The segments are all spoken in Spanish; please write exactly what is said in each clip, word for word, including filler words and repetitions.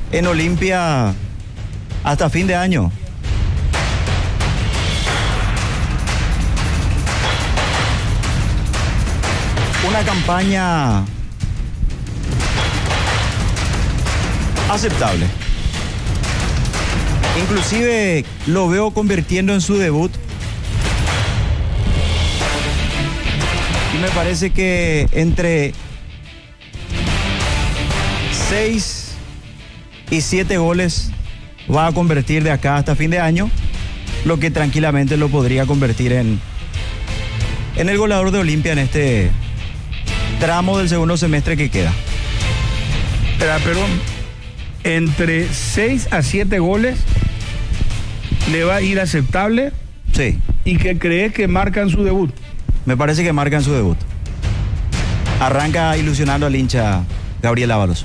en Olimpia hasta fin de año. Una campaña aceptable. Inclusive lo veo convirtiendo en su debut. Y me parece que entre seis y siete goles va a convertir de acá hasta fin de año, lo que tranquilamente lo podría convertir en, en el goleador de Olimpia en este tramo del segundo semestre que queda. Pero, pero entre seis a siete goles le va a ir aceptable. Sí. ¿Y que crees que marcan su debut? Me parece que marcan su debut. Arranca ilusionando al hincha Gabriel Ábalos.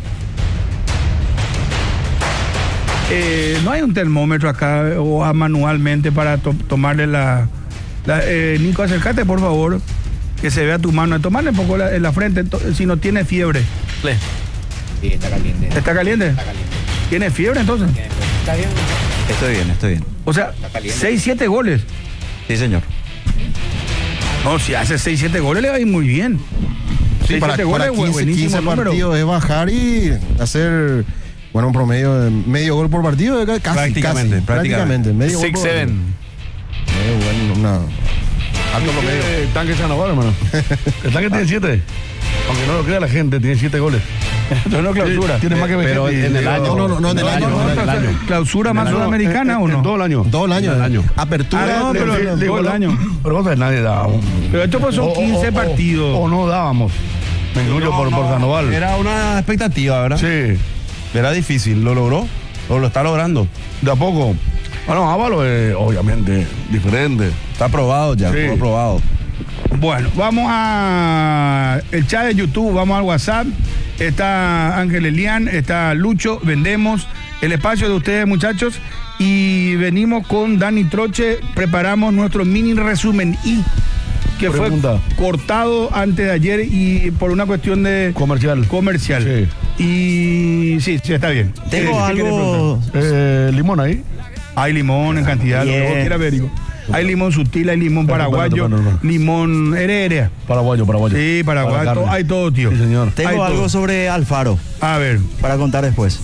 Eh, no hay un termómetro acá o a manualmente para to tomarle la... la eh, Nico, acércate por favor, que se vea tu mano. Tomarle un poco la, en la frente, si no tiene fiebre. Sí, está caliente. ¿Está caliente? Está caliente. ¿Tiene fiebre entonces? ¿Está bien? Estoy bien, estoy bien. O sea, seis, siete goles. Sí, señor. No, si hace seis, siete goles le va a ir muy bien. Sí, seis, para, siete para goles, quince, quince partidos es bajar y hacer, bueno, un promedio de medio gol por partido, casi, prácticamente, casi, prácticamente, prácticamente. medio Six, gol por seven. Medio, bueno, una, alto promedio. ¿Qué tanque Sandoval, hermano? El tanque tiene siete. Aunque no lo crea la gente, tiene siete goles. Entonces no clausura. Tiene más que Pero Vegete y- en el año. No, no, no, no, en el año. No, no, en el año. ¿Clausura En más el año. sudamericana o no? Todo el año. Todo el año. Todo el año. Apertura. Ah, no, pero- de- de- digo, el año. Pero vos sabés, nadie daba. Pero esto pues son O- o- quince o- partidos. O no dábamos. Me incluyo por, por Sandoval. Era una expectativa, ¿verdad? Sí, Era difícil, lo logró, o lo está logrando. de a poco. Bueno, Ávalo es obviamente diferente. Está aprobado ya, Sí. fue aprobado. Bueno, vamos a el chat de YouTube, vamos al WhatsApp. Está Ángel Elian, está Lucho, vendemos el espacio de ustedes, muchachos. Y venimos con Dani Troche, preparamos nuestro mini resumen y que Pregunta. fue cortado antes de ayer y por una cuestión de Comercial. comercial. Y sí, sí, está bien. Tengo ¿Qué- qué querés algo. preguntar? Eh, limón ahí. Hay limón en cantidad, lo que vos Bien. quieras ver, hijo. Hay limón sutil, hay limón Pero, paraguayo, pero, pero, pero. limón herea. Paraguayo, paraguayo. Sí, Para paraguayo, carne. to- hay todo, tío. Sí, señor. Hay Tengo todo. algo sobre Alfaro A ver, para contar después.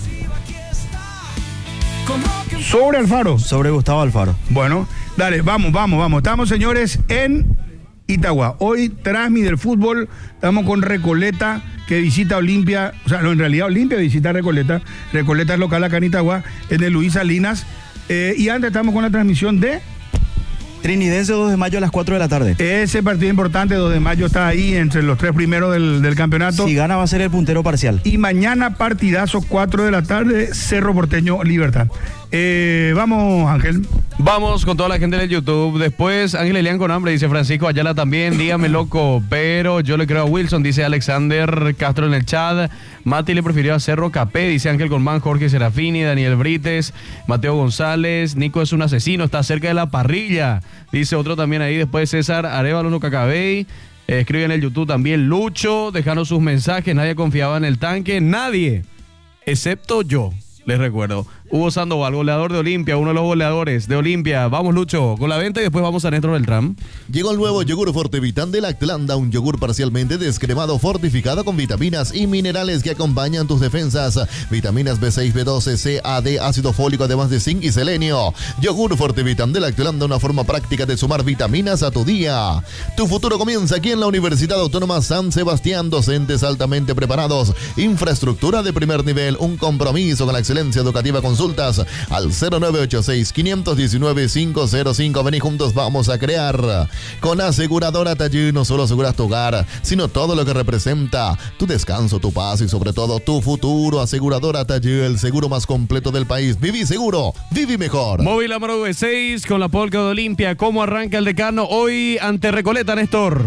sobre Alfaro. Sobre Gustavo Alfaro. Bueno, dale, vamos, vamos, vamos. Estamos, señores, en Itagua. Hoy, Trasmi del fútbol, estamos con Recoleta, que visita Olimpia. O sea, no, en realidad Olimpia visita Recoleta. Recoleta es local acá en Itagua, en el Luis Salinas. Eh, y antes estamos con la transmisión de Trinidense dos de mayo a las cuatro de la tarde. ese partido importante, dos de mayo está ahí entre los tres primeros del, del campeonato. Si gana va a ser el puntero parcial. Y mañana partidazo, cuatro de la tarde, Cerro Porteño Libertad. Eh, vamos, Ángel. Vamos con toda la gente del YouTube. Después, Ángel Elian con hambre, dice Francisco Ayala también. Dígame, loco, pero yo le creo a Wilson, dice Alexander Castro en el chat. Mati le prefirió a Cerro Capé, dice Ángel Colmán, Jorge Serafini, Daniel Brites, Mateo González. Nico es un asesino, está cerca de la parrilla, dice otro también ahí. Después César Arevalo no Cacabey. Eh, escribe en el YouTube también Lucho, dejando sus mensajes. Nadie confiaba en el tanque, nadie, excepto yo. Les recuerdo, Hugo Sandoval, goleador de Olimpia, uno de los goleadores de Olimpia. Vamos, Lucho, con la venta y después vamos a Néstor Beltrán. Llegó el nuevo yogur Fortevitán de Lactlanda, un yogur parcialmente descremado fortificado con vitaminas y minerales que acompañan tus defensas. Vitaminas B seis, B doce, C, A, D, ácido fólico, además de zinc y selenio. Yogur Fortevitán de Lactlanda, una forma práctica de sumar vitaminas a tu día. Tu futuro comienza aquí en la Universidad Autónoma San Sebastián. Docentes altamente preparados, infraestructura de primer nivel, un compromiso con la excelencia educativa. Consultas al cero nueve ocho seis, cinco uno nueve, cinco cero cinco. Vení juntos, vamos a crear. Con Aseguradora Tallí no solo aseguras tu hogar, sino todo lo que representa tu descanso, tu paz y sobre todo tu futuro. Aseguradora Tallí, el seguro más completo del país. Viví seguro, viví mejor. Móvil Amaro V seis con la polca de Olimpia. ¿Cómo arranca el decano hoy ante Recoleta, Néstor?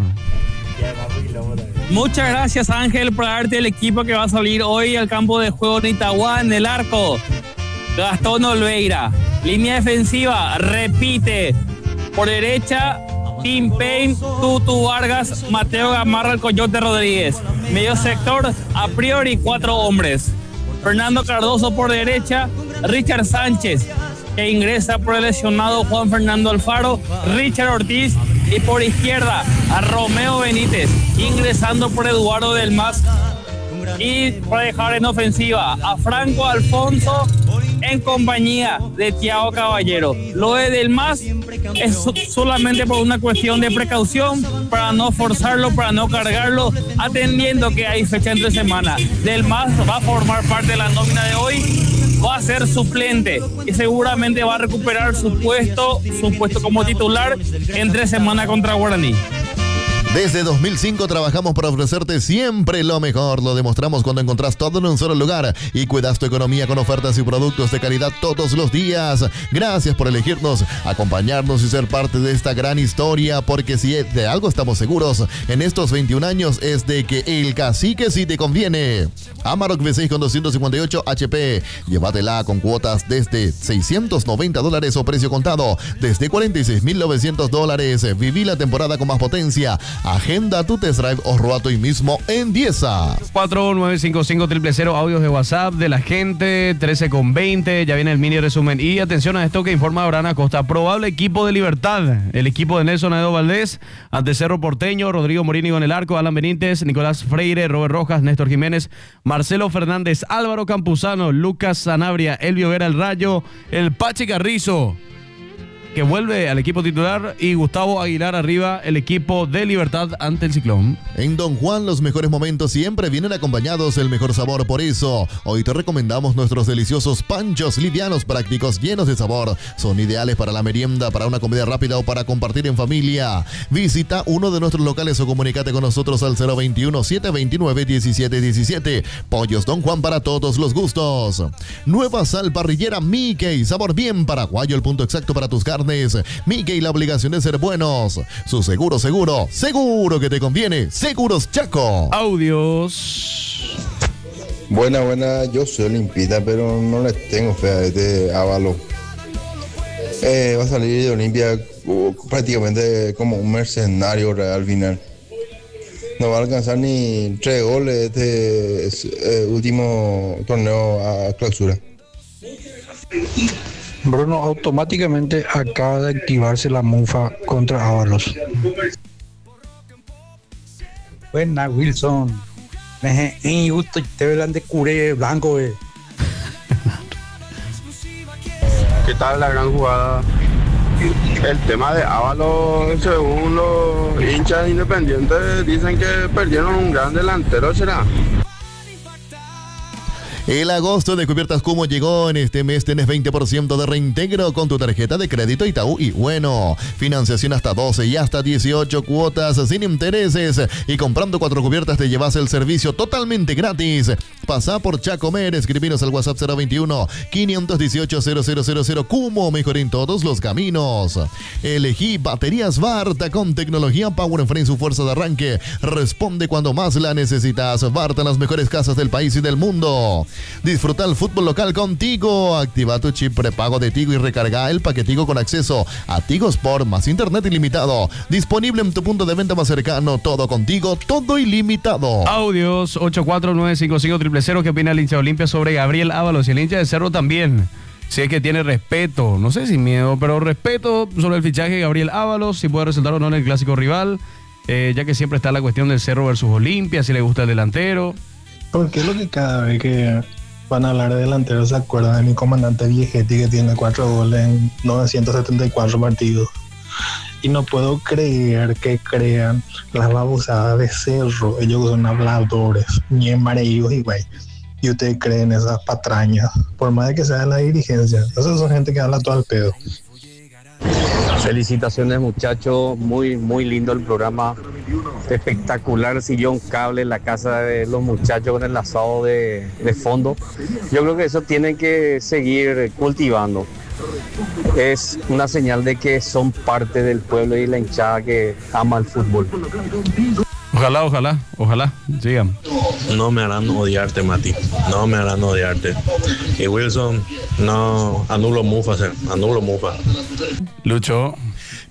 Muchas gracias, Ángel, por darte el equipo que va a salir hoy al campo de juego de Itagua. En el arco, Gastón Olveira. Línea defensiva, repite. Por derecha, Tim Payne, Tutu Vargas, Mateo Gamarra, el Coyote Rodríguez. Medio sector, a priori, cuatro hombres. Fernando Cardoso por derecha, Richard Sánchez, que ingresa por el lesionado Juan Fernando Alfaro, Richard Ortiz, y por izquierda a Romeo Benítez, ingresando por Eduardo Del Mas, y para dejar en ofensiva a Franco Alfonso en compañía de Thiago Caballero. Lo de Del Mas es solamente por una cuestión de precaución, para no forzarlo, para no cargarlo, atendiendo que hay fecha entre semana. Del Mas va a formar parte de la nómina de hoy, va a ser suplente y seguramente va a recuperar su puesto, su puesto como titular entre semana contra Guaraní. Desde dos mil cinco trabajamos para ofrecerte siempre lo mejor. Lo demostramos cuando encontrás todo en un solo lugar y cuidas tu economía con ofertas y productos de calidad todos los días. Gracias por elegirnos, acompañarnos y ser parte de esta gran historia, porque si de algo estamos seguros en estos veintiún años es de que el Cacique sí te conviene. Amarok V seis con doscientos cincuenta y ocho H P. Llévatela con cuotas desde seiscientos noventa dólares o precio contado desde cuarenta y seis mil novecientos dólares. Viví la temporada con más potencia. Agenda tu test drive o robato hoy mismo en Diesa. cuatro nueve cinco cinco cero cero cero, audios de WhatsApp de la gente, trece con veinte, ya viene el mini resumen. Y atención a esto que informa Abraham Acosta, probable equipo de Libertad, el equipo de Nelson Aedo Valdés, ante Cerro Porteño, Rodrigo Morini con el arco, Alan Benítez, Nicolás Freire, Robert Rojas, Néstor Jiménez, Marcelo Fernández, Álvaro Campuzano, Lucas Sanabria, Elvio Vera el Rayo, el Pachi Carrizo, que vuelve al equipo titular, y Gustavo Aguilar arriba, el equipo de Libertad ante el Ciclón. En Don Juan los mejores momentos siempre vienen acompañados del mejor sabor, por eso hoy te recomendamos nuestros deliciosos panchos livianos, prácticos, llenos de sabor. Son ideales para la merienda, para una comida rápida o para compartir en familia. Visita uno de nuestros locales o comunícate con nosotros al cero veintiuno, setecientos veintinueve, diecisiete diecisiete. Pollos Don Juan para todos los gustos. Nueva sal parrillera Mickey, sabor bien paraguayo, el punto exacto para tus carnes. Mickey, la obligación de ser buenos. Su seguro, seguro, seguro que te conviene. Seguros Chaco. Audios. Buena, buena. Yo soy olimpista, pero no le tengo fe a este Ávalo. Eh, va a salir de Olimpia uh, prácticamente como un mercenario real final. No va a alcanzar ni tres goles este eh, último torneo a clausura. Bruno, automáticamente acaba de activarse la mufa contra Ábalos. Buena, Wilson. Me gusto te velan de curé blanco, eh. ¿Qué tal la gran jugada? El tema de Ábalos, según los hinchas independientes, dicen que perdieron un gran delantero, ¿será? El agosto de Cubiertas Cumo llegó. En este mes tenés veinte por ciento de reintegro con tu tarjeta de crédito Itaú y bueno, financiación hasta doce y hasta dieciocho cuotas sin intereses, y comprando cuatro cubiertas te llevas el servicio totalmente gratis. Pasá por Chacomer, escribinos al WhatsApp cero veintiuno, quinientos dieciocho, cero cero cero cero. Cumo, mejor en todos los caminos. Elegí baterías Varta con tecnología Power Frame, su fuerza de arranque responde cuando más la necesitas. Varta en las mejores casas del país y del mundo. Disfruta el fútbol local con Tigo. Activa tu chip prepago de Tigo y recarga el paquetigo con acceso a Tigo Sport más internet ilimitado. Disponible en tu punto de venta más cercano. Todo contigo, todo ilimitado. Audios ocho cuatro nueve cinco cinco cero cero cero. ¿Qué opina el hincha de Olimpia sobre Gabriel Ábalos? Y el hincha de Cerro también. Si es que tiene respeto, no sé si miedo, pero respeto sobre el fichaje de Gabriel Ábalos, si puede resultar o no en el clásico rival, eh, ya que siempre está la cuestión del Cerro versus Olimpia, si le gusta el delantero. Porque es lo que cada vez que van a hablar de delanteros se acuerdan de mi comandante Viejetti, que tiene cuatro goles en novecientos setenta y cuatro partidos. Y no puedo creer que crean las babosadas de Cerro. Ellos son habladores, ni emareídos y güey. Y ustedes creen esas patrañas, por más de que sea de la dirigencia. Esas son gente que habla todo al pedo. Felicitaciones, muchachos, muy muy lindo el programa, espectacular sillón cable en la casa de los muchachos con el asado de, de fondo. Yo creo que eso tienen que seguir cultivando. Es una señal de que son parte del pueblo y la hinchada que ama el fútbol. Ojalá, ojalá, ojalá, sigan. No me harán odiarte, Mati. No me harán odiarte. Y Wilson, no, anulo mufa, anulo mufa. Lucho.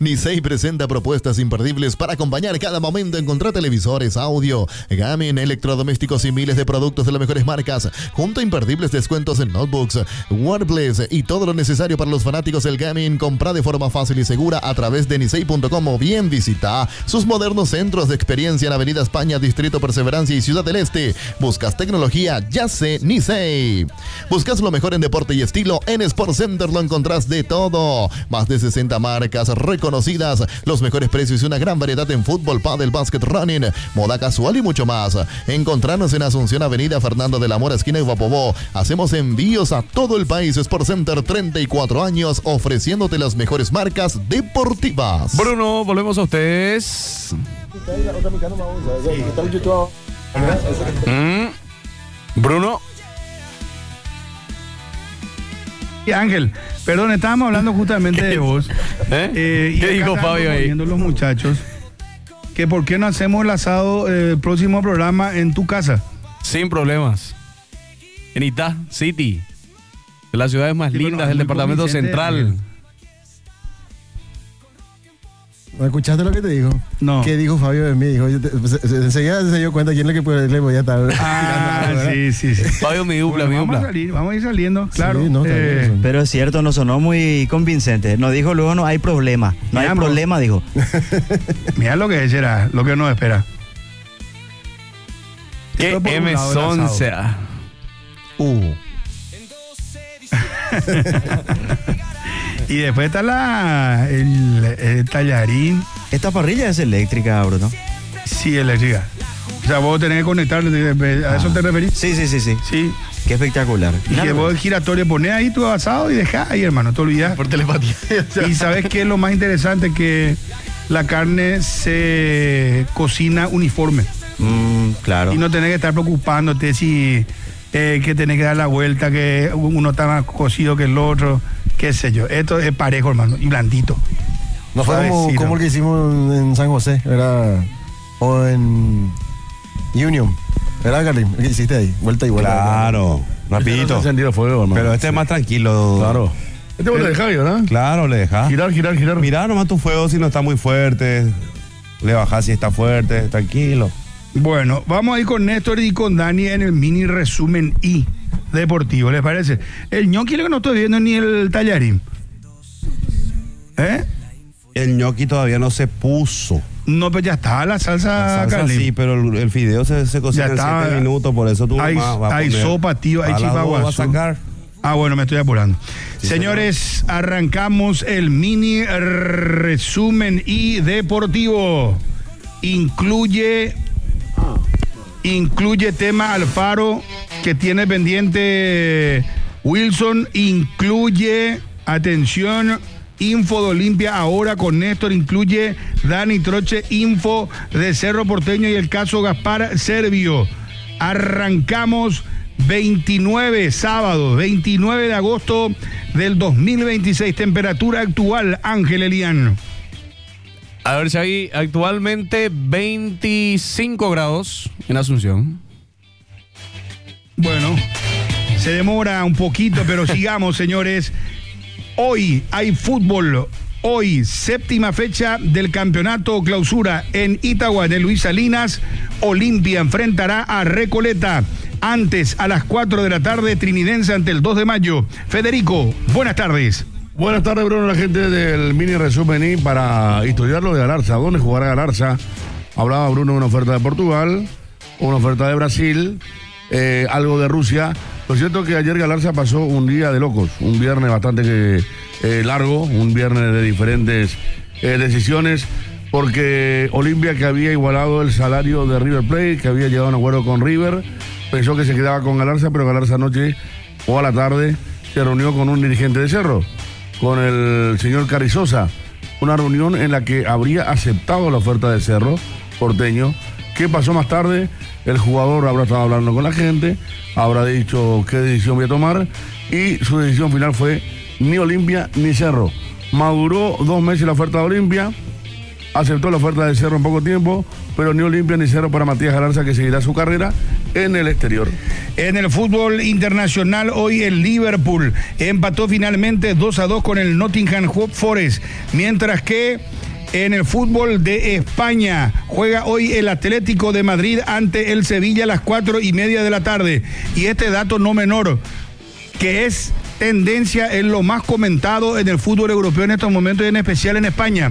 Nisei presenta propuestas imperdibles para acompañar cada momento. Encontrar televisores, audio, gaming, electrodomésticos y miles de productos de las mejores marcas, junto a imperdibles descuentos en notebooks, Wordplays y todo lo necesario para los fanáticos del gaming. Compra de forma fácil y segura a través de nisei punto com o bien visita sus modernos centros de experiencia en Avenida España, Distrito Perseverancia y Ciudad del Este. Buscas tecnología, ya sé Nisei. Buscas lo mejor en deporte y estilo, en Sport Center lo encontrás de todo. Más de sesenta marcas reconocidas, los mejores precios y una gran variedad en fútbol, pádel, básquet, running, moda casual y mucho más. Encontrarnos en Asunción, Avenida Fernando de la Mora, esquina de Guapobó. Hacemos envíos a todo el país. Sport Center, treinta y cuatro años ofreciéndote las mejores marcas deportivas. Bruno, volvemos a ustedes. Mm. Bruno. Y Ángel, perdón, estábamos hablando justamente de vos. ¿Eh? Eh, y ¿Qué acá dijo estábamos Fabio ahí? viendo los muchachos que por qué no hacemos el asado eh, próximo programa en tu casa. Sin problemas. En Itá City, de las ciudades más Sí, pero lindas es del muy departamento convincente, central. Ángel. ¿No escuchaste lo que te dijo? No. ¿Qué dijo Fabio de mí? Dijo, yo te- se- se- enseguida se dio cuenta quién es lo que puede- le voy a estar. Ah, sí, sí, sí. Fabio, mi dupla, mi Bueno, vamos a dupla. salir, vamos a ir saliendo, claro. Sí, no, está Eh, bien, eso. Pero es cierto, no sonó muy convincente. Nos dijo luego no hay problema. No hay Mira, bro. problema, dijo. Mira lo que será, lo que nos espera. Qué Esto por un M lado del asado. Sonsa. Uh. Y después está la el, el tallarín. Esta parrilla es eléctrica, Bruno. Sí, eléctrica. O sea, vos tenés que conectar, ¿a eso te referís? Sí, sí, sí, sí. Sí. Qué espectacular. Y que vos giratorio ponés ahí tu asado y dejás ahí, hermano, te olvidás. Por telepatía. Y sabes qué es lo más interesante, que la carne se cocina uniforme. Mm, claro. Y no tenés que estar preocupándote si eh, que tenés que dar la vuelta, que uno está más cocido que el otro, qué sé yo. Esto es parejo, hermano, y blandito. No fue como, Suavecito. como el que hicimos en San José, era. O en Union. ¿Verdad, Carlín? El que hiciste ahí, vuelta y vuelta. Claro, rapidito. Encendido fuego, hermano. Pero este es más tranquilo. Claro. Este vos le dejás, ¿verdad? Claro, le dejás. Girar, girar, girar. Mirá nomás tu fuego si no está muy fuerte. Le bajás si está fuerte, tranquilo. Bueno, vamos a ir con Néstor y con Dani en el mini resumen I deportivo, ¿les parece? El ñoqui, lo que no estoy viendo, ni el tallarín. ¿Eh? El ñoqui todavía no se puso. No, pues ya está la salsa, La salsa Carlín. sí, pero el, el fideo se, se cocina Ya en está. siete minutos, por eso tú Hay, más vas a hay poner. sopa, tío, hay A las dos chipaguazú. vas a sacar. Ah, bueno, me estoy apurando. Sí, Señores, arrancamos el mini resumen y deportivo. Incluye, incluye tema Alfaro que tiene pendiente Wilson, incluye, atención, info de Olimpia ahora con Néstor, incluye Dani Troche, info de Cerro Porteño y el caso Gaspar Servio. Arrancamos veintinueve, sábado, veintinueve de agosto del dos mil veintiséis. Temperatura actual, Ángel Elian. A ver, Xavi, actualmente veinticinco grados en Asunción. Bueno, se demora un poquito, pero sigamos, señores. Hoy hay fútbol. Hoy, séptima fecha del campeonato clausura en Itagua de Luis Salinas. Olimpia enfrentará a Recoleta. Antes, a las cuatro de la tarde, Trinidense ante el dos de mayo. Federico, buenas tardes. Buenas tardes, Bruno, la gente del mini resumen y para estudiar lo de Galarza. ¿Dónde jugará Galarza? Hablaba Bruno de una oferta de Portugal, una oferta de Brasil, eh, algo de Rusia. Lo cierto es que ayer Galarza pasó un día de locos, un viernes bastante que, eh, largo, un viernes de diferentes eh, decisiones, porque Olimpia, que había igualado el salario de River Plate, que había llegado a un acuerdo con River, pensó que se quedaba con Galarza, pero Galarza anoche o a la tarde se reunió con un dirigente de Cerro, con el señor Carrizosa, una reunión en la que habría aceptado la oferta de Cerro Porteño. ¿Qué pasó más tarde? El jugador habrá estado hablando con la gente, habrá dicho qué decisión voy a tomar y su decisión final fue ni Olimpia ni Cerro. Maduró dos meses la oferta de Olimpia, aceptó la oferta de Cerro en poco tiempo, pero ni Olimpia ni Cerro para Matías Galarza, que seguirá su carrera en el exterior. En el fútbol internacional, hoy el Liverpool empató finalmente dos a dos con el Nottingham Forest, mientras que en el fútbol de España juega hoy el Atlético de Madrid ante el Sevilla a las cuatro y media de la tarde. Y este dato no menor, que es tendencia en lo más comentado en el fútbol europeo en estos momentos y en especial en España.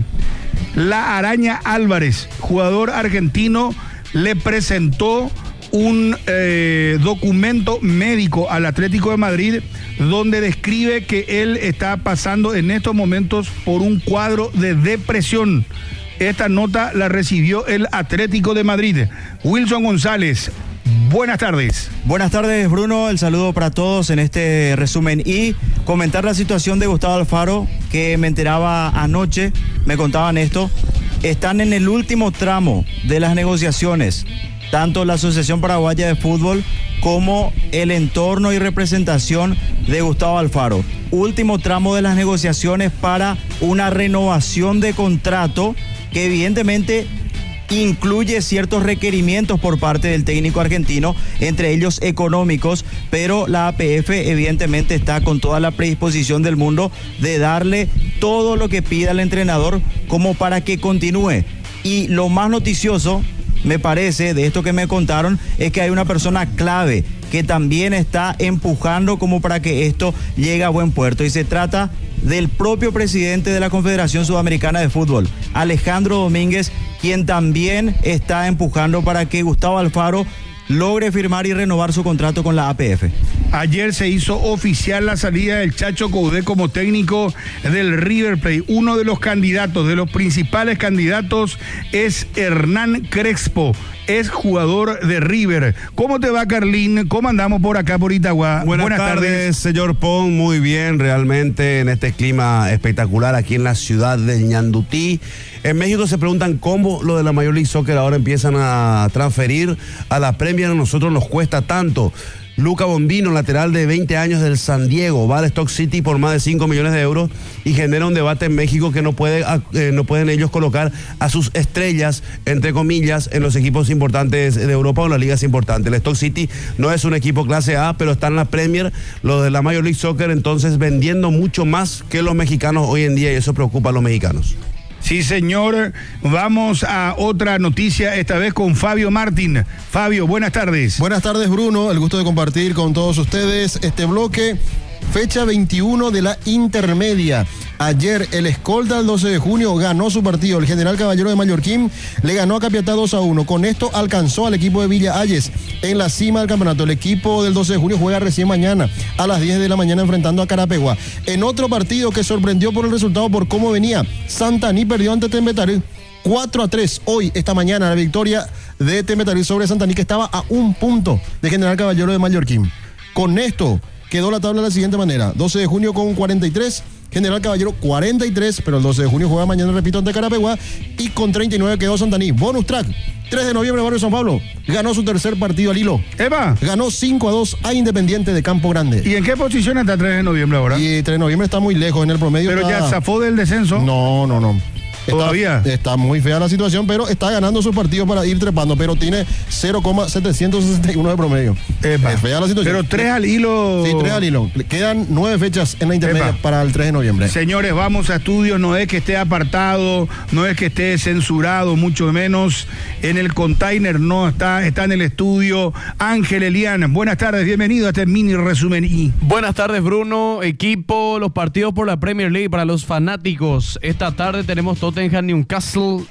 La Araña Álvarez, jugador argentino, le presentó un eh, documento médico al Atlético de Madrid donde describe que él está pasando en estos momentos por un cuadro de depresión. Esta nota la recibió el Atlético de Madrid. Wilson González, buenas tardes. Buenas tardes, Bruno. El saludo para todos en este resumen y comentar la situación de Gustavo Alfaro, que me enteraba anoche, me contaban esto. Están en el último tramo de las negociaciones, tanto la Asociación Paraguaya de Fútbol como el entorno y representación de Gustavo Alfaro. Último tramo de las negociaciones para una renovación de contrato que evidentemente incluye ciertos requerimientos por parte del técnico argentino, entre ellos económicos, pero la A P F evidentemente está con toda la predisposición del mundo de darle todo lo que pida el entrenador como para que continúe. Y lo más noticioso, me parece, de esto que me contaron, es que hay una persona clave que también está empujando como para que esto llegue a buen puerto, y se trata del propio presidente de la Confederación Sudamericana de Fútbol, Alejandro Domínguez, quien también está empujando para que Gustavo Alfaro logre firmar y renovar su contrato con la A P F. Ayer se hizo oficial la salida del Chacho Coudet como técnico del River Plate. Uno de los candidatos, de los principales candidatos, es Hernán Crespo, es jugador de River. ¿Cómo te va, Carlín? ¿Cómo andamos por acá, por Itagua? Buenas, Buenas tardes, tardes, señor Pon. Muy bien, realmente en este clima espectacular aquí en la ciudad de Ñandutí. En México se preguntan cómo lo de la Major League Soccer ahora empiezan a transferir a la Premier. A nosotros nos cuesta tanto. Luca Bombino, lateral de veinte años del San Diego, va al Stock City por más de cinco millones de euros y genera un debate en México que no, puede, eh, no pueden ellos colocar a sus estrellas, entre comillas, en los equipos importantes de Europa o en las ligas importantes. El Stock City no es un equipo clase A, pero está en la Premier, lo de la Major League Soccer, entonces vendiendo mucho más que los mexicanos hoy en día, y eso preocupa a los mexicanos. Sí, señor. Vamos a otra noticia, esta vez con Fabio Martín. Fabio, buenas tardes. Buenas tardes, Bruno. El gusto de compartir con todos ustedes este bloque. Fecha veintiuno de la intermedia. Ayer el escolta del doce de junio ganó su partido. El General Caballero de Mallorquín le ganó a Capiatá dos a uno. Con esto alcanzó al equipo de Villa Ayes en la cima del campeonato. El equipo del doce de junio juega recién mañana a las diez de la mañana enfrentando a Carapegua. En otro partido que sorprendió por el resultado, por cómo venía, Santaní perdió ante Tembetarí cuatro a tres. Hoy, esta mañana, la victoria de Tembetarí sobre Santaní, que estaba a un punto de General Caballero de Mallorquín. Con esto quedó la tabla de la siguiente manera: doce de junio con cuarenta y tres, General Caballero cuarenta y tres, pero el doce de junio juega mañana, repito, ante Carapegua, y con treinta y nueve quedó Santaní. Bonus track: tres de noviembre, Barrio San Pablo ganó su tercer partido al hilo. Eva ganó cinco a dos a Independiente de Campo Grande. ¿Y en qué posición está tres de noviembre ahora? Y tres de noviembre está muy lejos en el promedio. Pero está... ya zafó del descenso. No, no, no. ¿Todavía? Está, está muy fea la situación, pero está ganando sus partidos para ir trepando, pero tiene cero coma setecientos sesenta y uno de promedio. Epa. Es fea la situación. Pero tres al hilo. Sí, tres al hilo. Le quedan nueve fechas en la intermedia Epa. para el tres de noviembre. Señores, vamos a estudios. No es que esté apartado, no es que esté censurado, mucho menos en el container, no está, está en el estudio. Ángel Elian, buenas tardes, bienvenido a este mini resumen y. Buenas tardes, Bruno, equipo, los partidos por la Premier League para los fanáticos. Esta tarde tenemos todo Tottenham Newcastle,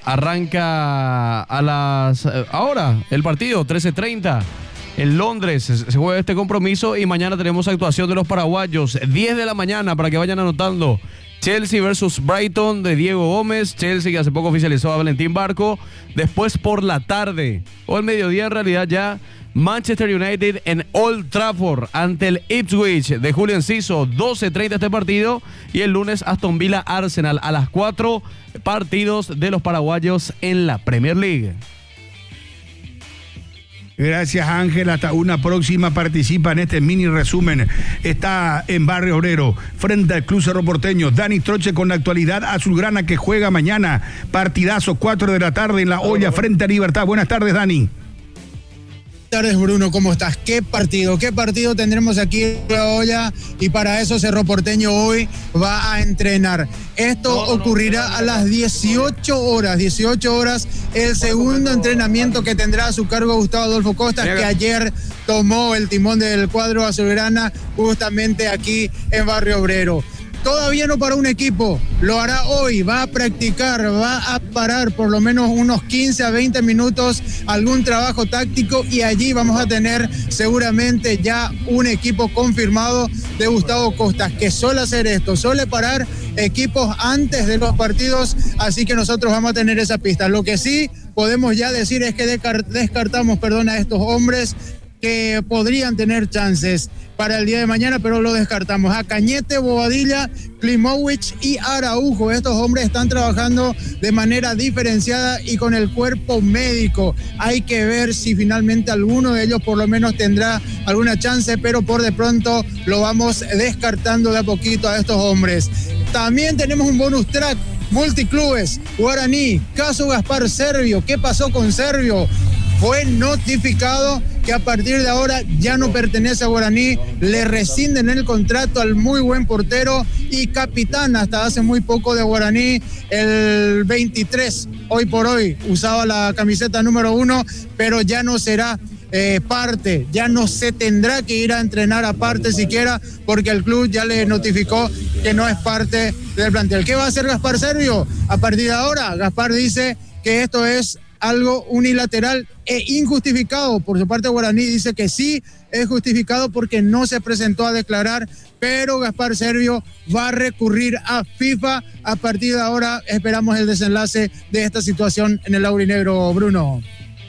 arranca a las ahora el partido trece treinta en Londres, se juega este compromiso, y mañana tenemos actuación de los paraguayos, diez de la mañana, para que vayan anotando. Chelsea versus Brighton de Diego Gómez. Chelsea, que hace poco oficializó a Valentín Barco. Después por la tarde, o el mediodía en realidad ya, Manchester United en Old Trafford ante el Ipswich de Julio Enciso, doce treinta este partido. Y el lunes Aston Villa Arsenal a las cuatro, partidos de los paraguayos en la Premier League. Gracias, Ángel. Hasta una próxima. Participa en este mini resumen. Está en Barrio Obrero, frente al Club Cerro Porteño. Dani Troche con la actualidad azulgrana, que juega mañana. Partidazo, cuatro de la tarde en La Olla, frente a Libertad. Buenas tardes, Dani. tardes, Bruno, ¿cómo estás? ¿Qué partido? ¿Qué partido tendremos aquí en la olla? Y para eso Cerro Porteño hoy va a entrenar. Esto no, no, ocurrirá no, a las dieciocho horas. dieciocho horas, el segundo entrenamiento que tendrá a su cargo Gustavo Adolfo Costas, que ayer tomó el timón del cuadro azulgrana justamente aquí en Barrio Obrero. Todavía no para un equipo, lo hará hoy, va a practicar, va a parar por lo menos unos quince a veinte minutos, algún trabajo táctico, y allí vamos a tener seguramente ya un equipo confirmado de Gustavo Costas, que suele hacer esto, suele parar equipos antes de los partidos, así que nosotros vamos a tener esa pista. Lo que sí podemos ya decir es que descartamos, perdón, a estos hombres que podrían tener chances para el día de mañana, pero lo descartamos. A Cañete, Bobadilla, Klimovic y Araujo. Estos hombres están trabajando de manera diferenciada y con el cuerpo médico. Hay que ver si finalmente alguno de ellos por lo menos tendrá alguna chance, pero por de pronto lo vamos descartando de a poquito a estos hombres. También tenemos un bonus track, multiclubes, Guaraní, caso Gaspar Servio. ¿Qué pasó con Servio? Fue notificado que a partir de ahora ya no pertenece a Guaraní, le rescinden el contrato al muy buen portero y capitán hasta hace muy poco de Guaraní, el veintitrés, hoy por hoy, usaba la camiseta número uno, pero ya no será eh, parte, ya no se tendrá que ir a entrenar aparte siquiera, porque el club ya le notificó que no es parte del plantel. ¿Qué va a hacer Gaspar Servio? A partir de ahora, Gaspar dice que esto es algo unilateral e injustificado. Por su parte, Guaraní dice que sí es justificado porque no se presentó a declarar, pero Gaspar Servio va a recurrir a FIFA. A partir de ahora esperamos el desenlace de esta situación en el aurinegro, Bruno.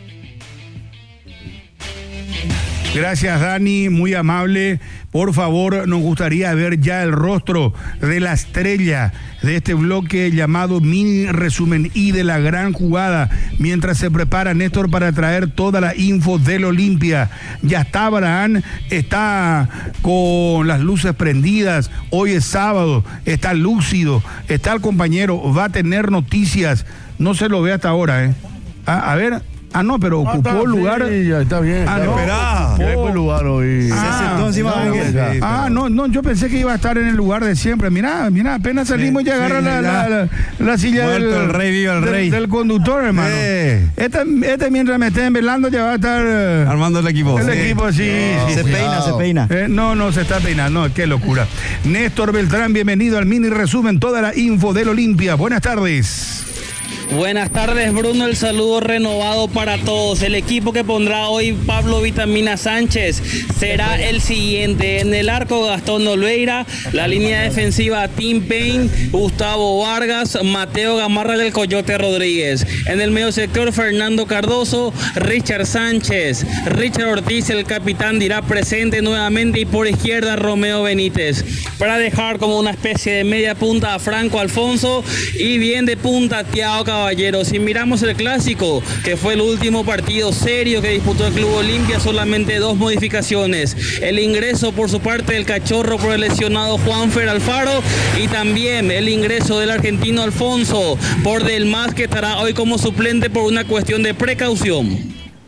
Gracias, Dani, muy amable. Por favor, nos gustaría ver ya el rostro de la estrella de este bloque llamado Mini Resumen y de la gran jugada, mientras se prepara Néstor para traer toda la info del Olimpia. Ya está Abraham, está con las luces prendidas, hoy es sábado, está lúcido, está el compañero, va a tener noticias, no se lo ve hasta ahora, ¿eh? A, a ver... Ah, no, pero ocupó ah, lugar. Sí, ya está bien. Ah, no. Esperá. Ocupó el lugar hoy. Ah, se sentó encima no, de Ángel. Ah, no, no, yo pensé que iba a estar en el lugar de siempre. Mirá, mirá, apenas salimos sí, y agarra sí, la, la, la, la silla del, el rey, viva el del, rey. del conductor, hermano. Sí. Este, este mientras me estén velando ya va a estar armando el equipo. El sí. equipo, sí. No, sí se cuidado. peina, se peina. Eh, no, no, se está peinando. No, qué locura. Néstor Beltrán, bienvenido al Mini Resumen, toda la info del Olimpia. Buenas tardes. Buenas tardes, Bruno, el saludo renovado para todos. El equipo que pondrá hoy Pablo Vitamina Sánchez será el siguiente: en el arco Gastón Olveira, la línea defensiva Tim Payne, Gustavo Vargas, Mateo Gamarra del Coyote Rodríguez. En el medio sector Fernando Cardoso, Richard Sánchez, Richard Ortiz, el capitán, dirá presente nuevamente, y por izquierda Romeo Benítez, para dejar como una especie de media punta a Franco Alfonso y bien de punta Thiago Caballero. Si miramos el clásico, que fue el último partido serio que disputó el Club Olimpia, solamente dos modificaciones: el ingreso por su parte del Cachorro por el lesionado Juanfer Alfaro, y también el ingreso del argentino Alfonso por Del Mas, que estará hoy como suplente por una cuestión de precaución.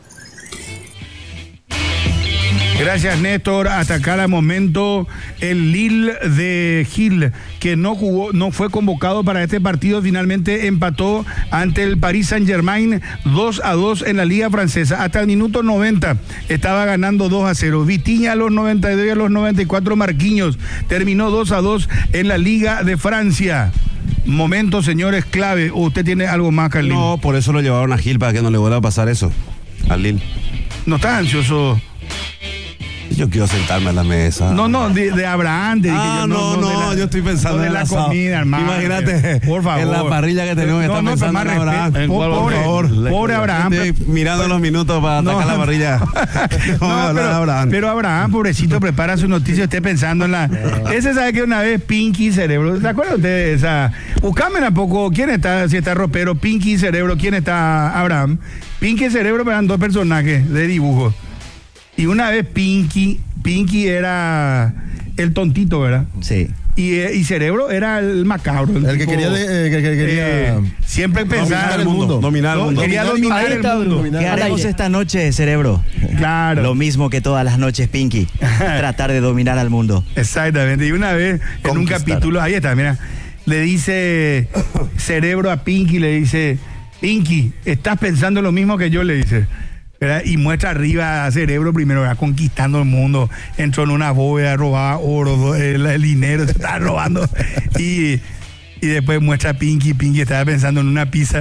Gracias, Néstor. Hasta cada momento el Lille de Gil, que no jugó, no fue convocado para este partido, finalmente empató ante el Paris Saint-Germain dos a dos en la Liga Francesa. Hasta el minuto noventa estaba ganando dos a cero. Vitinha a los noventa y dos y a los noventa y cuatro Marquinhos. Terminó dos a dos en la Liga de Francia. Momento, señores, clave. ¿Usted tiene algo más, Carlín? No, por eso lo llevaron a Gil, para que no le vuelva a pasar eso al Lille. ¿No estás ansioso? Yo quiero sentarme a la mesa. No, no, de, de Abraham. De, ah, yo, no, no, no la, yo estoy pensando no en la asado. comida, hermano. Imagínate, por favor, en la parrilla que tenemos, no, está no, pensando en Abraham. En pobre, por favor, pobre Abraham. Estoy mirando los minutos para no, atacar la parrilla. no, pero, Abraham. pero Abraham, pobrecito, prepara su noticia, esté pensando en la... Ese sabe que una vez Pinky Cerebro, ¿se acuerdan ustedes de esa? Buscame un poco, ¿quién está? Si está Ropero, Pinky Cerebro, ¿quién está? Abraham. Pinky Cerebro eran dos personajes de dibujo. Y una vez Pinky... Pinky era el tontito, ¿verdad? Sí. Y, y Cerebro era el macabro. El, el tipo, que quería, de, eh, que, que quería eh, siempre pensar el mundo, dominar el mundo. Quería dominar, dominar el mundo. ¿Qué haremos esta noche, Cerebro? Claro. Lo mismo que todas las noches, Pinky. Tratar de dominar al mundo. Exactamente. Y una vez, en un Conquistar. capítulo, ahí está, mira, le dice Cerebro a Pinky, le dice, Pinky, ¿estás pensando lo mismo que yo? Le dice. ¿Verdad? Y muestra arriba a Cerebro primero, ¿verdad? Conquistando el mundo. Entró en una bóveda, robaba oro, el, el dinero, se estaba robando. Y... Y después muestra a Pinky, Pinky estaba pensando en una pizza.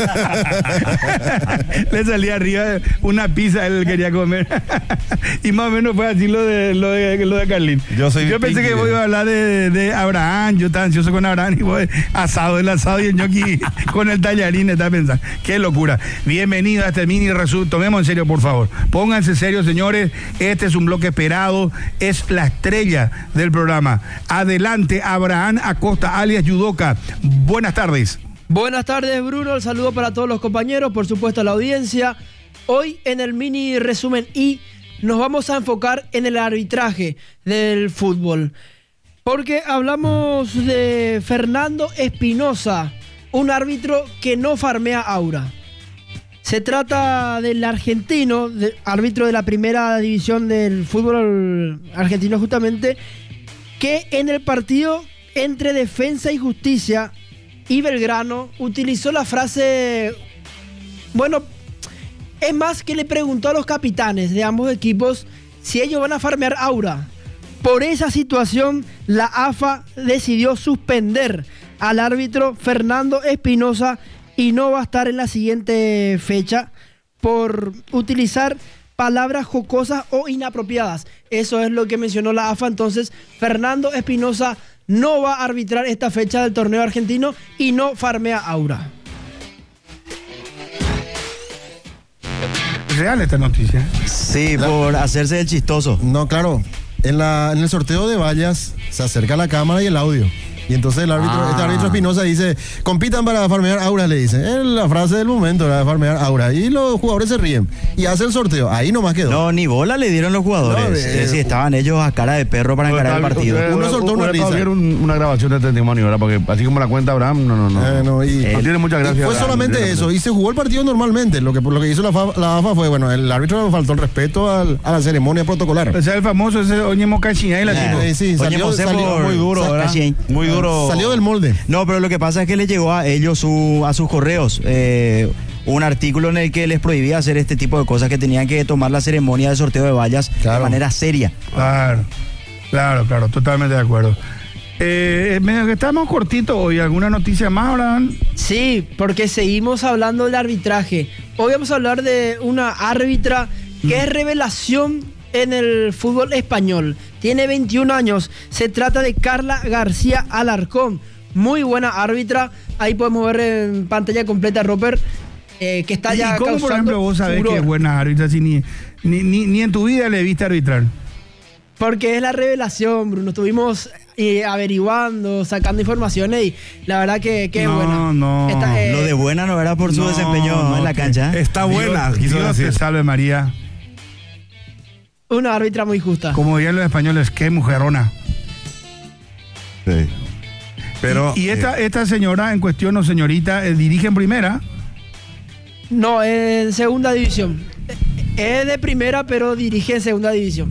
Le salía arriba una pizza, él quería comer. Y más o menos fue así lo de lo de, lo de Carlín. Yo soy Yo pensé Pinky, que vos eh. ibas a hablar de, de Abraham, yo estaba ansioso con Abraham y vos asado, el asado y el ñoqui con el tallarín, estaba pensando. Qué locura. Bienvenido a este mini resumen. Tomemos en serio, por favor. Pónganse serios, señores. Este es un bloque esperado. Es la estrella del programa. Adelante, Abraham Acosta, alias Yudoka. Buenas tardes. Buenas tardes, Bruno. El saludo para todos los compañeros, por supuesto a la audiencia. Hoy en el mini resumen y nos vamos a enfocar en el arbitraje del fútbol. Porque hablamos de Fernando Espinosa, un árbitro que no farmea aura. Se trata del argentino, de, árbitro de la primera división del fútbol argentino justamente, que en el partido entre Defensa y Justicia y Belgrano utilizó la frase, bueno, es más que le preguntó a los capitanes de ambos equipos si ellos van a farmear aura. Por esa situación, la A F A decidió suspender al árbitro Fernando Espinosa y no va a estar en la siguiente fecha por utilizar palabras jocosas o inapropiadas. Eso es lo que mencionó la A F A. Entonces, Fernando Espinosa no va a arbitrar esta fecha del torneo argentino y no farmea aura. ¿Real esta noticia? Sí, por hacerse el chistoso. No, claro. En, la, en el sorteo de vallas se acerca la cámara y el audio. Y entonces el árbitro, Ah. este árbitro Espinosa dice, compitan para farmear aura, le dice. Es la frase del momento, la de farmear aura. Y los jugadores se ríen. Y hace el sorteo. Ahí nomás quedó. No, ni bola le dieron los jugadores. No, es eh, decir, estaban ellos a cara de perro para encarar el partido. Uno soltó una risa. Hubiera un- una grabación de testimonio, ¿verdad? Porque así como la cuenta Abraham, no, no, no. Eh, no, y- no tiene mucha Y gracia. fue Abraham, solamente no tiene eso. Y se jugó el partido normalmente. Lo que, por lo que hizo la, F A, la A F A fue, bueno, el árbitro le faltó el respeto al- a la ceremonia protocolar. O sea, el famoso ese Oñemo Cachiñay latino. Eh, sí, Oye, salió, José, salió por- muy duro, sa- ¿verdad? Cachiñay. Muy duro. Salió del molde. No, pero lo que pasa es que le llegó a ellos su, a sus correos eh, un artículo en el que les prohibía hacer este tipo de cosas, que tenían que tomar la ceremonia de sorteo de vallas Claro. de manera seria. Claro, claro, claro, totalmente de acuerdo. Eh, medio que estamos cortitos hoy. ¿Alguna noticia más, Abraham? Sí, porque seguimos hablando del arbitraje. Hoy vamos a hablar de una árbitra que es revelación en el fútbol español. Tiene veintiún años. Se trata de Carla García Alarcón. Muy buena árbitra. Ahí podemos ver en pantalla completa, Roper, eh, que está ¿Y ya cómo, por causando ejemplo, vos sabés furor? que es buena árbitra si ni, ni, ni, ni en tu vida le viste arbitrar? Porque es la revelación, Bruno. Estuvimos eh, averiguando, sacando informaciones y la verdad que, que es No, buena. no. Esta, eh, Lo de buena no era por su No, desempeño no, en la que- cancha. ¿eh? Está buena, Dios, quiso Dios te decir. salve, María. Una árbitra muy justa. Como dirían los españoles, qué mujerona. Sí. Pero. y y esta, eh, esta señora en cuestión o señorita eh, dirige en primera. No, en segunda división. Es de primera, pero dirige en segunda división.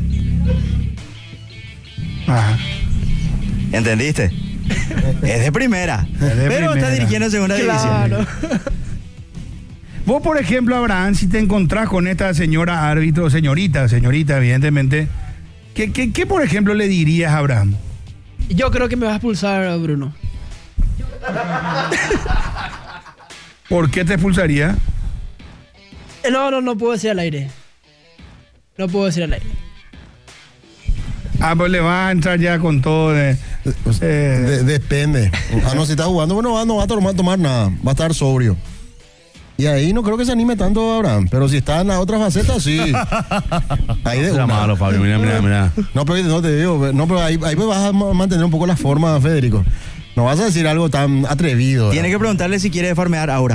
Ajá. ¿Entendiste? Es de primera. de pero primera. está dirigiendo en segunda Claro. división. Vos, por ejemplo, Abraham, si te encontrás con esta señora árbitro, señorita, señorita, evidentemente, ¿qué, qué, qué, por ejemplo, le dirías a Abraham? Yo creo que me va a expulsar, Bruno. ¿Por qué te expulsaría? Eh, No, no, no puedo decir al aire. No puedo decir al aire. Ah, pues le va a entrar ya con todo de... eh, De- depende. Ah, no, si está jugando, bueno, va- no va a tomar, tomar nada. Va a estar sobrio. Y ahí no creo que se anime tanto Abraham. Pero si está en la otra faceta, sí. Ahí de Era una. malo, Fabio. Mira, mira, mira. No, pero no te digo, no, pero ahí, ahí pues vas a ma- mantener un poco la forma, Federico. No vas a decir algo tan atrevido. Tiene que preguntarle si quiere farmear aura.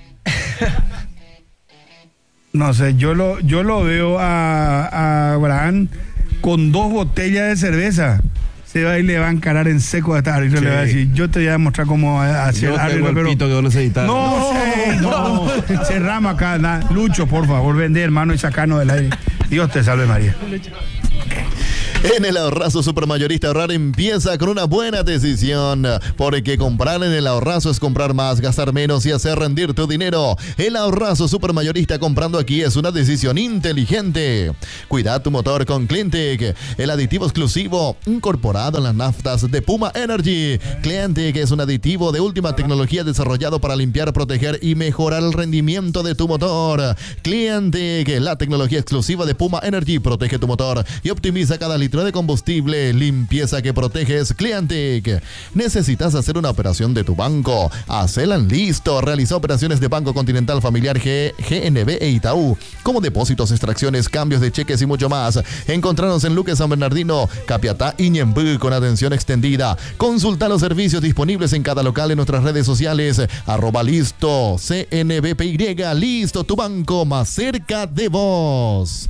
No sé, yo lo, yo lo veo a, a Abraham con dos botellas de cerveza. se va y le va a encarar en seco a este árbitro. Sí. Le va a decir, yo te voy a demostrar cómo hacer Yo tengo el pito que vos necesitas. No, sé, no, cerramos acá. na- Lucho, por favor, vende, hermano, y sacanos del aire. Dios te salve, María. En el ahorrazo supermayorista ahorrar empieza con una buena decisión, porque comprar en el ahorrazo es comprar más, gastar menos y hacer rendir tu dinero. El ahorrazo supermayorista comprando aquí es una decisión inteligente. Cuida tu motor con Cleantech, el aditivo exclusivo incorporado en las naftas de Puma Energy. Cleantech es un aditivo de última tecnología desarrollado para limpiar, proteger y mejorar el rendimiento de tu motor. Cleantech, la tecnología exclusiva de Puma Energy, protege tu motor y optimiza cada litro de combustible. Limpieza que proteges. Cleantech. ¿Necesitas hacer una operación de tu banco? Hacela en Listo. Realiza operaciones de Banco Continental Familiar G, G N B e Itaú, como depósitos, extracciones, cambios de cheques y mucho más. Encontrarnos en Luque, San Bernardino, Capiatá y Ñemby con atención extendida. Consulta los servicios disponibles en cada local en nuestras redes sociales. Arroba Listo, C N B P Y. Listo, tu banco más cerca de vos.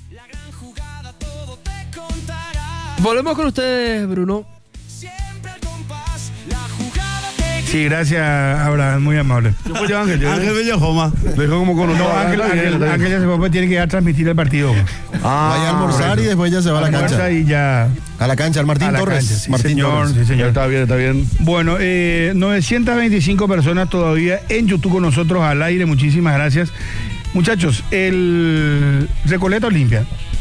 Volvemos con ustedes, Bruno. Sí, gracias, Abraham, muy amable. Yo fui yo, Ángel. yo- Ángel Bellajoma. Dejó como con No, Ángel, Ángel, Ángel ya se fue, pues tiene que ir a transmitir el partido. Vaya a almorzar y después ya se va a la Almuerza cancha. y ya. A la cancha, al Martín A la Torres. cancha, sí, Martín señor, Torres. sí, señor. Está bien, está bien. Bueno, eh, novecientas veinticinco personas todavía en YouTube con nosotros al aire. Muchísimas gracias. Muchachos, el Recoleta Olimpia.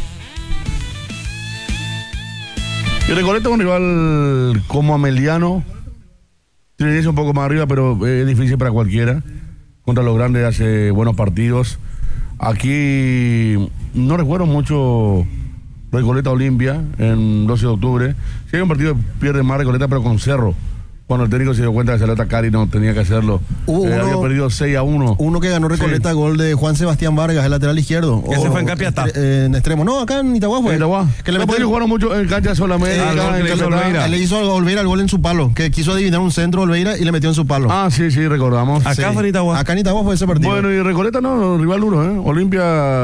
Y Recoleta es un rival como Ameliano. Tiene un poco más arriba, pero es difícil para cualquiera. Contra los grandes hace buenos partidos. Aquí no recuerdo mucho Recoleta Olimpia en doce de octubre. Si hay un partido pierde más Recoleta, pero con Cerro. Cuando el técnico se dio cuenta de que Celeta Cari no tenía que hacerlo. Hubo Eh, uno- había perdido seis a uno. Uno que ganó Recoleta, gol de Juan Sebastián Vargas, el lateral izquierdo. Ese O- fue en Capiatá. estre- en extremo. No, acá en Itagua fue. En Itagua. Que le No, metió pero ellos jugaron mucho en cancha solamente. Eh, acá el gol en que le hizo Capiatá. Olveira. Le hizo a Olveira el gol en su palo, que quiso adivinar un centro Olveira y le metió en su palo. Ah, sí, sí, recordamos. Acá Sí. fue en Itagua. Acá en Itagua fue ese partido. Bueno, y Recoleta no, rival duro, ¿eh? Olimpia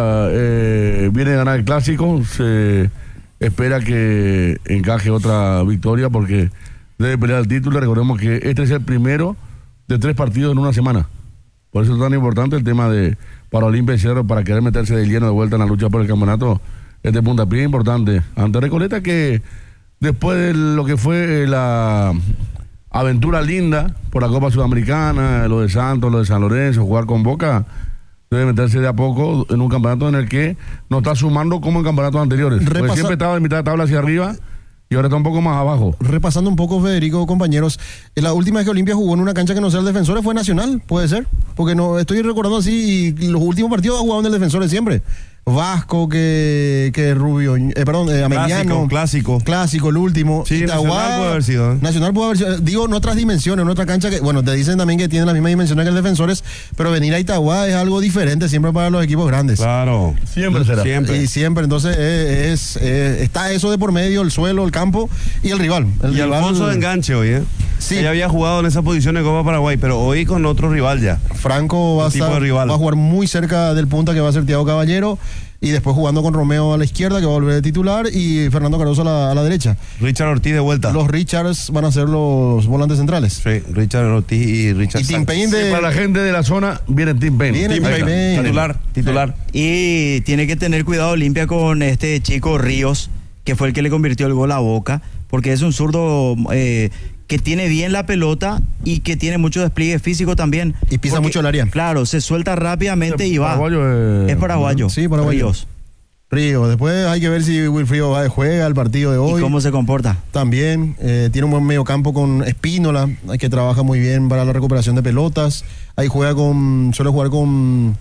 eh, viene a ganar el clásico, se espera que encaje otra victoria porque debe pelear el título. Recordemos que este es el primero de tres partidos en una semana. Por eso es tan importante el tema de para Olimpia y Cerro, para querer meterse de lleno de vuelta en la lucha por el campeonato. Este puntapié importante ante Recoleta, que después de lo que fue eh, la aventura linda por la Copa Sudamericana, lo de Santos, lo de San Lorenzo, jugar con Boca, debe meterse de a poco en un campeonato en el que no está sumando como en campeonatos anteriores. Porque Repasa- siempre estaba en mitad de tabla hacia arriba y ahora está un poco más abajo. Repasando un poco, Federico, compañeros, en la última vez que Olimpia jugó en una cancha que no sea el Defensores fue Nacional, puede ser, porque no estoy recordando así, y los últimos partidos ha jugado en el Defensores siempre. Vasco, que, que Rubio, eh, perdón, eh, Ameliano. Clásico, clásico. Clásico, el último. Sí, Itagua- Nacional puede haber sido, ¿eh? Nacional puede haber sido, digo, en otras dimensiones, en otra cancha que, bueno, te dicen también que tiene las mismas dimensiones que el Defensores, pero venir a Itagua es algo diferente siempre para los equipos grandes. Claro. Siempre será. Siempre. Y siempre, entonces eh, es, eh, está eso de por medio, el suelo, el campo y el rival. El Y rival- Alfonso de enganche hoy, ¿eh? Sí. Ella había jugado en esa posición en Copa Paraguay, pero hoy con otro rival ya. Franco va a, Un tipo estar- de rival. va a jugar muy cerca del punta que va a ser Thiago Caballero y después jugando con Romeo a la izquierda que va a volver de titular y Fernando Cardoso a la, a la derecha. Richard Ortiz de vuelta. Los Richards van a ser los volantes centrales. Sí, Richard Ortiz y Richard Y Tim Sánchez. Payne de... Para la gente de la zona viene Tim Payne. Viene Tim Tim Payne, Payne. titular, titular. Y tiene que tener cuidado Olimpia con este chico Ríos, que fue el que le convirtió el gol a Boca, porque es un zurdo eh, que tiene bien la pelota y que tiene mucho despliegue físico también. Y pisa Porque, mucho el área. Claro, se suelta rápidamente y va. Paraguayo, eh, Es paraguayo. Sí, paraguayo. Ríos. Río. Después hay que ver si Wilfrido va de juega el partido de hoy. ¿Y cómo se comporta? También eh, tiene un buen mediocampo con Espínola, que trabaja muy bien para la recuperación de pelotas. Ahí juega con, suele jugar con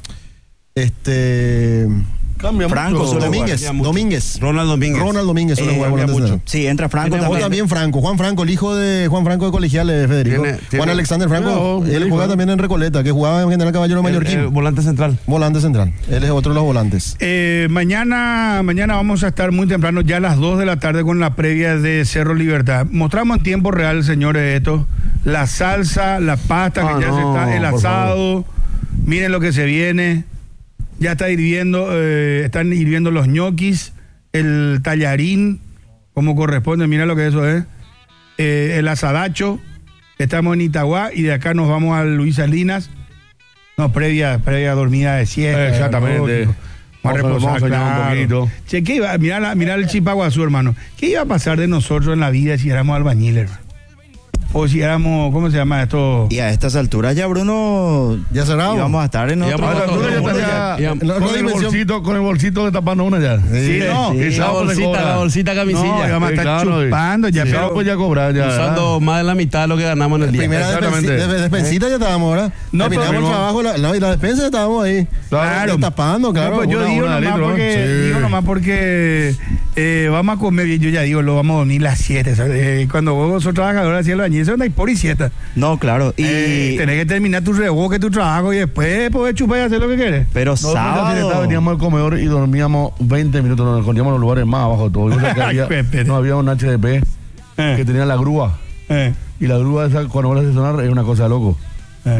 este Cambia Franco mucho. suele Domínguez, jugar. Domínguez. Ronald Domínguez. Ronald Domínguez suele Eh, jugar cambia volante mucho. central. Sí, entra Franco Juega también. también Franco, Juan Franco, el hijo de Juan Franco de Colegiales, Federico. Tiene- tiene- Juan Alexander Franco, No, él hijo, juega ¿no? también en Recoleta, que jugaba en General Caballero El- Mallorquín. el volante central. Volante central. Él es otro de los volantes. Eh, mañana, mañana vamos a estar muy temprano, ya a las dos de la tarde, con la previa de Cerro Libertad. Mostramos en tiempo real, señores, esto. La salsa, la pasta, Ah, que ya no, se está, el por asado. Miren lo que se viene. Ya está hirviendo, eh, están hirviendo los ñoquis, el tallarín, como corresponde, mira lo que eso es. Eh, el asadacho, estamos en Itagua y de acá nos vamos a Luis Salinas. No, previa, previa dormida de siesta. Exactamente. Vamos a reposar, vamos a soñar claro. un poquito. Che, ¿qué iba? Mirá, la, mirá el Chipaguazú, hermano. ¿Qué iba a pasar de nosotros en la vida si éramos albañiles, hermano? O si éramos, ¿cómo se llama esto? Y a estas alturas ya, Bruno, ya cerrado. Íbamos a estar en otro. A esta altura ya estaría ya- con, no, no el dimensión. bolsito, con el bolsito de tapando una ya. Sí, no. Y La sábado se bolsita, cobra. la bolsita camisilla. No, ya vamos a Sí, estar claro, chupando ya, sí, pero... pues ya cobrar ya. Usando más de la mitad de lo que ganamos en el día. Primera Exactamente. despensi- de- despensita ya estábamos, ¿verdad? No, Terminamos pero- el trabajo, la, la, y la despensa ya estábamos ahí. Claro. Tapando, claro. No, pues yo una- digo, una nomás litro, porque, sí. digo nomás porque eh, vamos a comer bien. Yo ya digo, lo vamos a dormir las siete. Eh, cuando vos sos trabajador así el bañil, eso no hay por y siesta. No, claro. Y Eh, tenés que terminar tu reboque, tu trabajo y después podés chupar y hacer lo que quieres. pero Nosotros ya sábado. veníamos al comedor y dormíamos veinte minutos, nos escondíamos en los lugares más abajo de todo. Y o sea que había- Pepe. no había un H D P Eh, que tenía la grúa. eh, Y la grúa esa, cuando vos la haces sonar, es una cosa de loco. eh.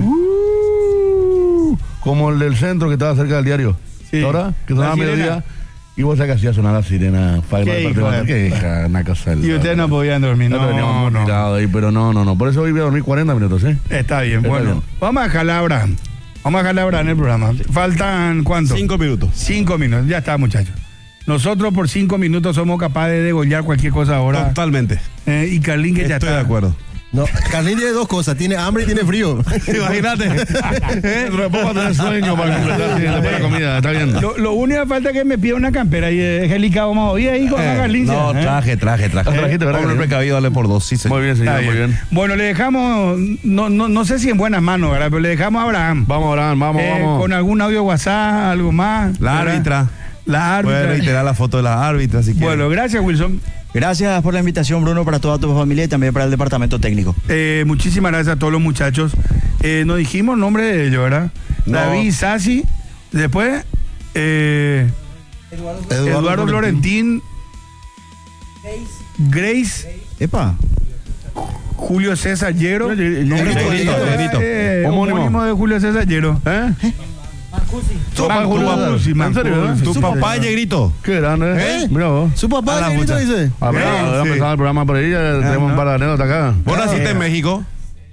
Uh, como el del centro que estaba cerca del diario. Sí. ¿Ahora? Que La sonaba a sirena. mediodía. Y vos sabés que hacía sonar la sirena para Qué el hijo partido. de- Qué hija, una cosa del- Y ustedes no podían dormir, Ya no, teníamos no. tirado ahí, pero no, no, no. Por eso hoy voy a dormir cuarenta minutos, ¿eh? Está bien, Está bueno. bien. Vamos a dejar a Abraham. Vamos a dejar a Abraham en el programa. Faltan, ¿cuánto? Cinco minutos. Cinco minutos. Ya está, muchachos. Nosotros por cinco minutos somos capaces de degollar cualquier cosa ahora. Totalmente. Eh, y Carlín que ya Estoy está. de acuerdo. No, Carlín tiene dos cosas, tiene hambre y tiene frío. Imagínate. Dentro de poco va a tener sueño para completar sí, después de la comida, está bien. Lo, lo único que falta es que me pida una campera y es Angélica, vamos a oír ahí con la Carlín. No, ¿eh? traje, traje, traje. Ah, trajiste, ¿verdad, Hombre Carlín? precavido, dale por dos, sí, señor. Muy bien, Está señor, muy bien. Bueno, le dejamos, no, no, no sé si en buenas manos, ¿verdad? Pero le dejamos a Abraham. Vamos, Abraham, vamos, Eh, vamos. Con algún audio WhatsApp, algo más. La ¿verdad? árbitra. La Puede árbitra. reiterar la foto de la árbitra, si quiere. Bueno, gracias, Wilson. Gracias por la invitación, Bruno, para toda tu familia y también para el departamento técnico. Eh, muchísimas gracias a todos los muchachos. Eh, nos dijimos el nombre de ellos, ¿verdad? No. David Sassi, después eh, Eduardo, Eduardo Florentín, Grace, Epa. Julio César Llero, No, Negrito, Negrito, Negrito. eh, Homónimo. homónimo de Julio César Llero. ¿Eh? Tu papá, Julio César. ¿En serio, verdad? Tu papá, Negrito. Qué grande, ¿eh? ¿Eh? Mira vos. Su papá, A la Negrito, mucha. dice. A ver, Eh, ya sí. empezaba el programa por ahí, ya tenemos un par de anécdotas acá. Vos naciste en México.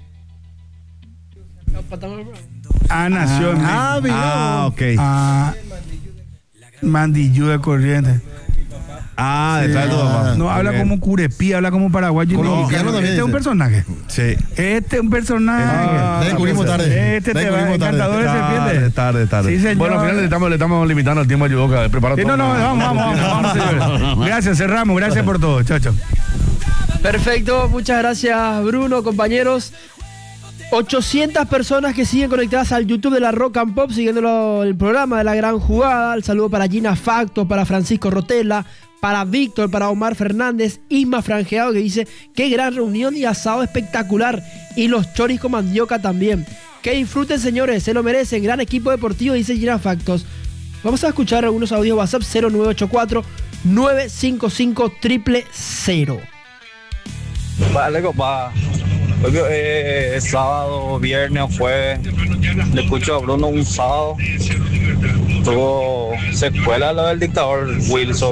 Ah, nació en Ah, mira. Ah, ok. Ah, Mandillú de Corrientes. Ah, detrás de tu papá. No habla Bien. como curepí, habla como paraguayo. Colombiano No, también este es un dice. personaje. Sí. Este es un personaje. Ah, la descubrimos tarde. Este La te va descubrimos tarde. encantador de Tarde, serpiente. tarde, tarde. Sí, señor. Bueno, al final le estamos, le estamos limitando el tiempo a Yudoka de preparar Sí, todo. no, no, vamos, vamos, vamos, vamos, señores. Gracias, cerramos. Gracias por todo, chacho. Perfecto, muchas gracias Bruno, compañeros. ochocientas personas que siguen conectadas al YouTube de la Rock and Pop, siguiendo lo- el programa de La Gran Jugada. El saludo para Gina Facto, para Francisco Rotela, para Víctor, para Omar Fernández, Isma Franjeado, que dice, qué gran reunión y asado espectacular. Y los choris con mandioca también. Que disfruten, señores, se lo merecen. Gran equipo deportivo, dice Gina Factos. Vamos a escuchar algunos audios WhatsApp cero nueve ocho cuatro nueve cinco cinco cero cero cero. Vale, compa. Hoy eh, es sábado, viernes o jueves. Le escucho a Bruno un sábado. Tuvo secuela lo del dictador Wilson.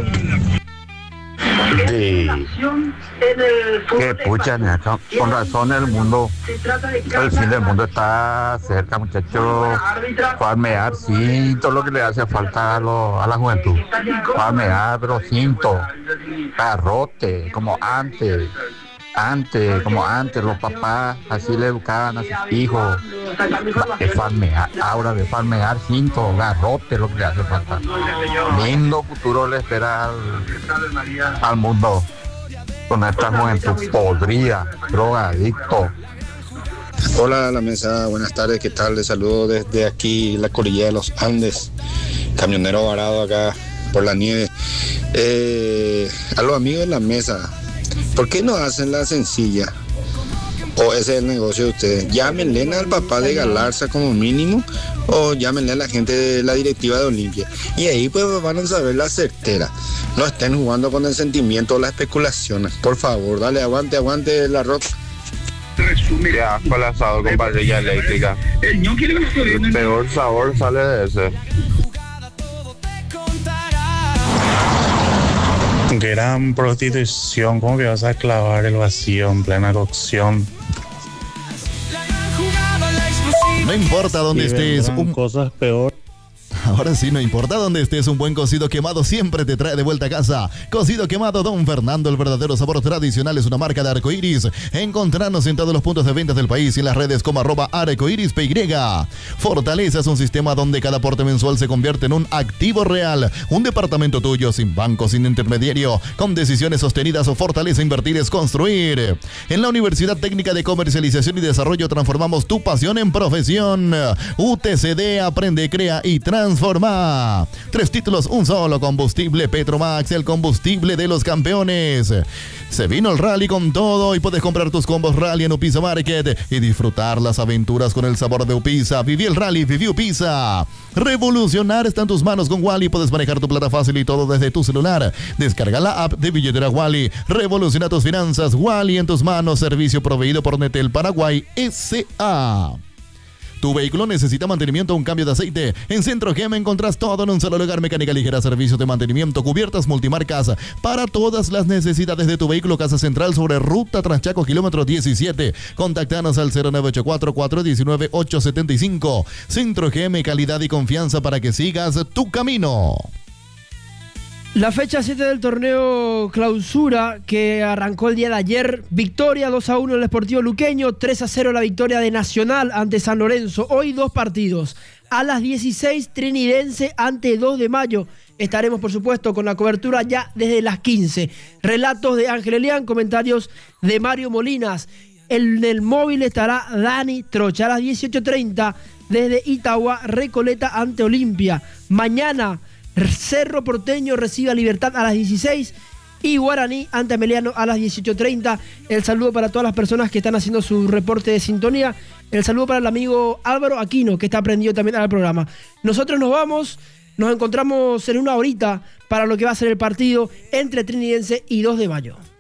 Sí. Que pucha, neta, con razón el mundo, el fin del mundo está cerca, muchachos. Palmear, sí, todo lo que le hace falta a, lo- a la juventud. Palmear, pero cinto, garrote, como antes. Antes, como antes, los papás así le educaban a sus hijos. De farmear, ahora de farmear cinto, garrote, lo que le hace falta. Lindo futuro le espera al, al mundo con esta juventud podrida, drogadicto. Hola a la mesa, buenas tardes, ¿qué tal? Les saludo desde aquí, la cordillera de los Andes, camionero varado acá por la nieve. Eh, a los amigos de la mesa, ¿por qué no hacen la sencilla? O ese es el negocio de ustedes. Llámenle al papá de Galarza como mínimo, o llámenle a la gente de la directiva de Olimpia. Y ahí pues van a saber la certera. No estén jugando con el sentimiento o las especulaciones. Por favor, dale, aguante, aguante la Rock. Qué asco el asado con parrilla eléctrica. El peor sabor sale de ese. Gran prostitución, ¿cómo que vas a clavar el vacío en plena cocción? No importa dónde Y estés, vendrán un... cosas peor. Ahora sí, no importa dónde estés, un buen cocido quemado siempre te trae de vuelta a casa. Cocido quemado Don Fernando, el verdadero sabor tradicional, es una marca de Arcoiris. Encontrarnos en todos los puntos de ventas del país y en las redes como arroba Arcoiris P Y. Fortaleza es un sistema donde cada aporte mensual se convierte en un activo real. Un departamento tuyo, sin banco, sin intermediario, con decisiones sostenidas. O Fortaleza Invertir es construir. En la Universidad Técnica de Comercialización y Desarrollo transformamos tu pasión en profesión. U T C D, aprende, crea y transforma. Tres títulos, un solo combustible. Petromax, el combustible de los campeones. Se vino el rally con todo y puedes comprar tus combos rally en Upisa Market y disfrutar las aventuras con el sabor de Upisa. Viví el rally, viví Upisa. Revolucionar está en tus manos con Wally. Puedes manejar tu plata fácil y todo desde tu celular. Descarga la app de billetera Wally. Revoluciona tus finanzas. Wally en tus manos. Servicio proveído por Netel Paraguay S A Tu vehículo necesita mantenimiento o un cambio de aceite. En Centro G M encontrás todo en un solo lugar. Mecánica ligera, servicios de mantenimiento, cubiertas multimarcas para todas las necesidades de tu vehículo. Casa Central sobre Ruta Transchaco, kilómetro diecisiete. Contactanos al cero nueve ocho cuatro, cuatro uno nueve, ocho siete cinco. Centro G M, calidad y confianza para que sigas tu camino. La fecha siete del torneo clausura que arrancó el día de ayer, victoria dos a uno del Sportivo Luqueño, tres a cero la victoria de Nacional ante San Lorenzo. Hoy dos partidos, a las dieciséis Trinidense ante dos de mayo. Estaremos por supuesto con la cobertura ya desde las quince. Relatos de Ángel Elián, comentarios de Mario Molinas. En el móvil estará Dani Trocha a las dieciocho treinta desde Itagua, Recoleta ante Olimpia. Mañana Cerro Porteño recibe a Libertad a las dieciséis y Guaraní ante Ameliano a las dieciocho treinta. El saludo para todas las personas que están haciendo su reporte de sintonía. El saludo para el amigo Álvaro Aquino, que está prendido también al programa. Nosotros nos vamos, nos encontramos en una horita para lo que va a ser el partido entre Trinidense y dos de mayo.